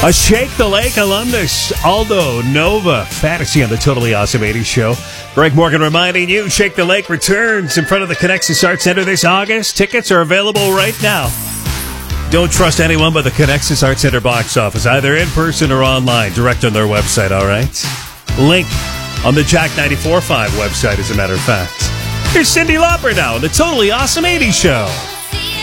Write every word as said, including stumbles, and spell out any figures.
A Shake the Lake alumnus, Aldo Nova, fantasy on the Totally Awesome eighties show. Greg Morgan reminding you, Shake the Lake returns in front of the Connexus Arts Center this August. Tickets are available right now. Don't trust anyone but the Connexus Arts Center box office, either in person or online, direct on their website, all right? Link on the Jack ninety-four point five website, as a matter of fact. Here's Cyndi Lauper now on the Totally Awesome eighties show.